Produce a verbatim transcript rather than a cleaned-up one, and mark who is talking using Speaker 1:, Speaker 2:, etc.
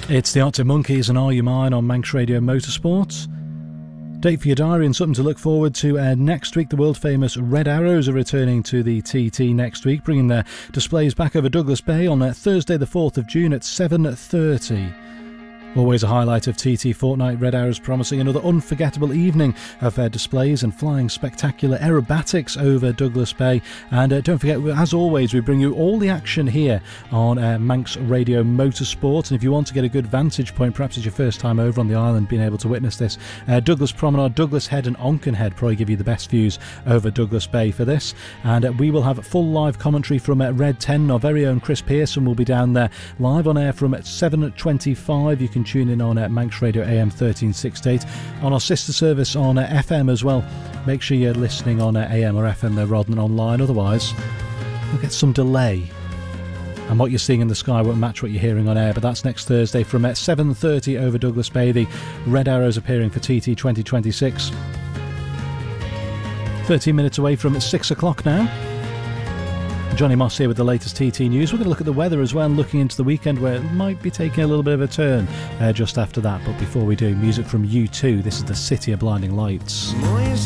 Speaker 1: It's the Arctic Monkeys and Are You Mine on Manx Radio Motorsport. Date for your diary and something to look forward to uh, next week. The world-famous Red Arrows are returning to the T T next week, bringing their displays back over Douglas Bay on uh, Thursday the fourth of June at seven thirty. Always a highlight of T T Fortnight, Red Arrows promising another unforgettable evening of uh, displays and flying spectacular aerobatics over Douglas Bay. And uh, don't forget, as always, we bring you all the action here on uh, Manx Radio Motorsport. And if you want to get a good vantage point, perhaps it's your first time over on the island being able to witness this, uh, Douglas Promenade, Douglas Head and Onken Head probably give you the best views over Douglas Bay for this. And uh, we will have full live commentary from uh, Red ten. Our very own Chris Pearson will be down there live on air from seven twenty-five. You can tune in on uh, Manx Radio A M thirteen sixty-eight, on our sister service on uh, F M as well. Make sure you're listening on uh, A M or F M there rather than online, otherwise you'll get some delay and what you're seeing in the sky won't match what you're hearing on air. But that's next Thursday from uh, seven thirty over Douglas Bay. The Red Arrows appearing for T T twenty twenty-six. thirteen minutes away from six o'clock now. Johnny Moss here with the latest T T news. We're going to look at the weather as well, looking into the weekend where it might be taking a little bit of a turn uh, just after that. But before we do, music from U two. This is The City of Blinding Lights.